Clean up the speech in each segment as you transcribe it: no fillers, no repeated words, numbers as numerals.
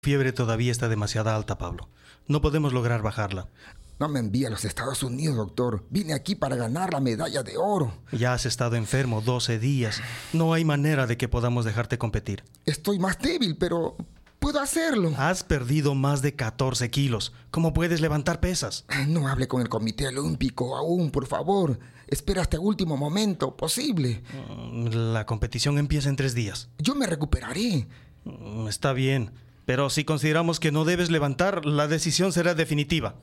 Fiebre todavía está demasiado alta, Pablo. No podemos lograr bajarla. No me envíe a los Estados Unidos, doctor. Vine aquí para ganar la medalla de oro. Ya has estado enfermo 12 días. No hay manera de que podamos dejarte competir. Estoy más débil, pero puedo hacerlo. Has perdido más de 14 kilos. ¿Cómo puedes levantar pesas? No hable con el Comité Olímpico aún, por favor. Espera hasta el último momento posible. La competición empieza en 3 días. Yo me recuperaré. Está bien, pero si consideramos que no debes levantar, la decisión será definitiva.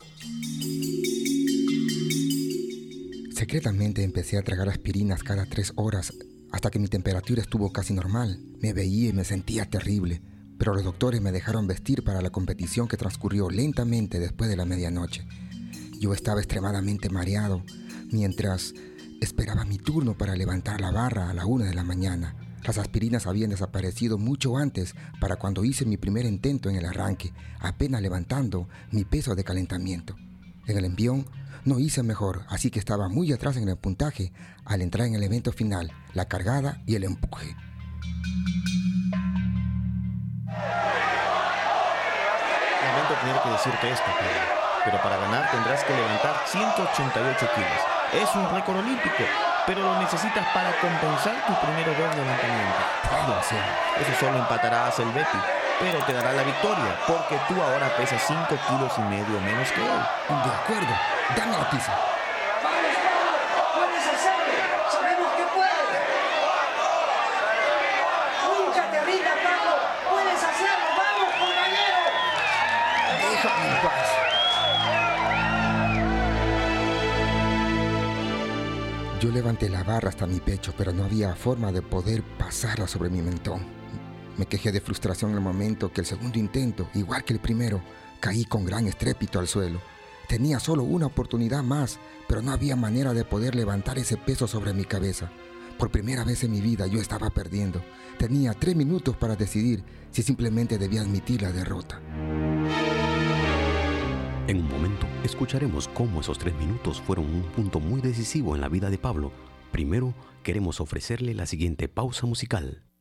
Secretamente empecé a tragar aspirinas cada 3 horas hasta que mi temperatura estuvo casi normal. Me veía y me sentía terrible, pero los doctores me dejaron vestir para la competición que transcurrió lentamente después de la medianoche. Yo estaba extremadamente mareado mientras esperaba mi turno para levantar la barra a la 1 de la mañana. Las aspirinas habían desaparecido mucho antes para cuando hice mi primer intento en el arranque, apenas levantando mi peso de calentamiento. En el envión no hice mejor, así que estaba muy atrás en el puntaje al entrar en el evento final, la cargada y el empuje. Lamento tener que decirte esto, Pedro, pero para ganar tendrás que levantar 188 kilos. Es un récord olímpico, pero lo necesitas para compensar tus primeros 2 levantamientos. Puedo hacerlo. Eso solo empatará a Selvetti, pero te dará la victoria, porque tú ahora pesas 5,5 kilos menos que él. De acuerdo, dame la pizza. ¡Vamos, Pablo! ¡Puedes hacerlo! ¡Sabemos que puedes! ¡Nunca te rindas, Pablo! ¡Puedes hacerlo! ¡Vamos, compañero! Déjame en paz. Yo levanté la barra hasta mi pecho, pero no había forma de poder pasarla sobre mi mentón. Me quejé de frustración en el momento que el segundo intento, igual que el primero, caí con gran estrépito al suelo. Tenía solo una oportunidad más, pero no había manera de poder levantar ese peso sobre mi cabeza. Por primera vez en mi vida yo estaba perdiendo. Tenía 3 minutos para decidir si simplemente debía admitir la derrota. En un momento escucharemos cómo esos 3 minutos fueron un punto muy decisivo en la vida de Pablo. Primero, queremos ofrecerle la siguiente pausa musical.